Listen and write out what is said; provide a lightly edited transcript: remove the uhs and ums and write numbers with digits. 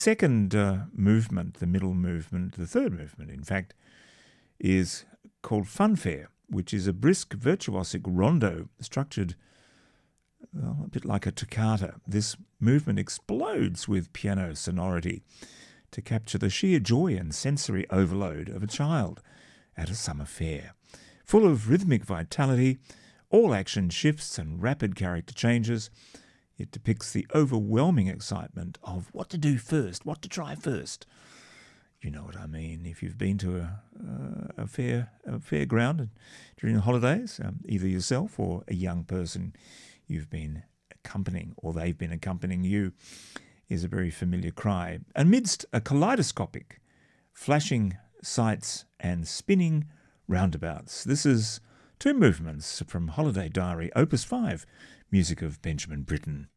Second movement, the middle movement, the third movement, in fact, is called Funfair, which is a brisk virtuosic rondo structured a bit like a toccata. This movement explodes with piano sonority to capture the sheer joy and sensory overload of a child at a summer fair. Full of rhythmic vitality, all action shifts and rapid character changes, it depicts the overwhelming excitement of what to do first, what to try first. You know what I mean. If you've been to a fairground during the holidays, either yourself or a young person you've been accompanying or they've been accompanying you, is a very familiar cry. Amidst a kaleidoscopic, flashing sights and spinning roundabouts. This is two movements from Holiday Diary, Opus 5, music of Benjamin Britten.